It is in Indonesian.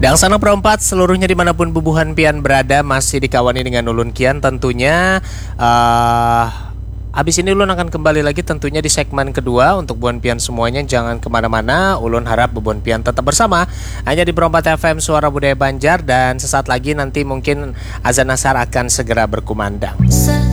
Dan sana perempat seluruhnya dimanapun bubuhan pian berada masih dikawani dengan ulun kian tentunya. Habis ini ulun akan kembali lagi tentunya di segmen kedua. Untuk buan pian semuanya jangan kemana-mana. Ulun harap bubuhan pian tetap bersama hanya di Perompat FM Suara Budaya Banjar. Dan sesaat lagi nanti mungkin azan asar akan segera berkumandang.